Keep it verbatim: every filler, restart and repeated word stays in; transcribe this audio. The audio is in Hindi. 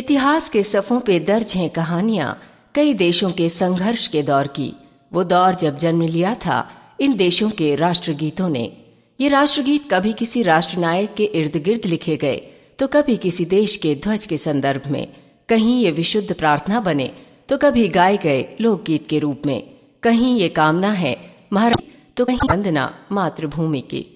इतिहास के सफ़ों पे दर्ज हैं कहानियां कई देशों के संघर्ष के दौर की। वो दौर जब जन्म लिया था इन देशों के राष्ट्रगीतों ने। ये राष्ट्रगीत कभी किसी राष्ट्रनायक के इर्द गिर्द लिखे गए तो कभी किसी देश के ध्वज के संदर्भ में, कहीं ये विशुद्ध प्रार्थना बने तो कभी गाए गए लोकगीत के रूप में, कहीं ये कामना है महाराज तो कहीं वंदना मातृभूमि की।